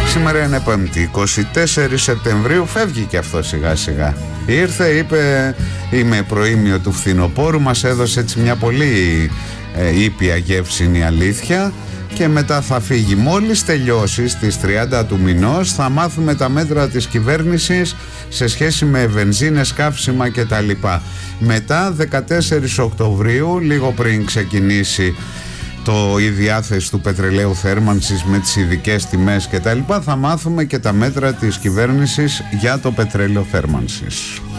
Σήμερα είναι Πέμπτη, 24 Σεπτεμβρίου, φεύγει και αυτό σιγά σιγά. Ήρθε, είπε είμαι προήμιο του φθινοπόρου, μας έδωσε έτσι μια πολύ ήπια γεύση, είναι η αλήθεια. Και μετά θα φύγει. Μόλις τελειώσει στις 30 του μηνός θα μάθουμε τα μέτρα της κυβέρνησης σε σχέση με βενζίνες, καύσιμα κτλ. Μετά 14 Οκτωβρίου, λίγο πριν ξεκινήσει η διάθεση του πετρελαίου θέρμανσης με τις ειδικές τιμές κτλ, θα μάθουμε και τα μέτρα της κυβέρνησης για το πετρέλαιο θέρμανσης.